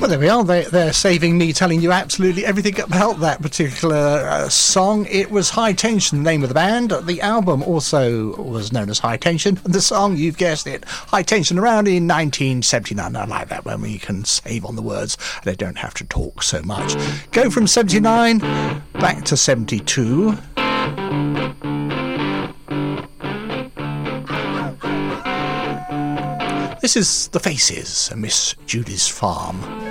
Well, there we are. They're saving me telling you absolutely everything about that particular song. It was High Tension, the name of the band. The album also was known as High Tension. And the song, you've guessed it, High Tension, around in 1979. I like that when we can save on the words. They don't have to talk so much. Go from 79 back to 72. This is The Faces, Miss Judy's Farm.